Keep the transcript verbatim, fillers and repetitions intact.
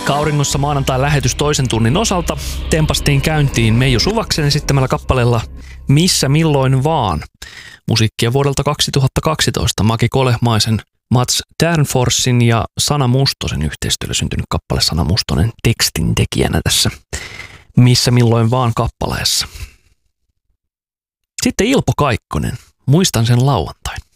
Keikka-auringossa maanantain lähetys toisen tunnin osalta tempastiin käyntiin Meiju Suvaksen esittämällä kappaleella Missä milloin vaan. Musiikkia vuodelta kaksituhattakaksitoista Maki Kolehmaisen, Mats Ternforsin ja Sanna Mustosen yhteistyöllä syntynyt kappale. Sanna Mustonen tekstin tekijänä tässä Missä milloin vaan kappaleessa. Sitten Ilpo Kaikkonen, Muistan sen lauantain.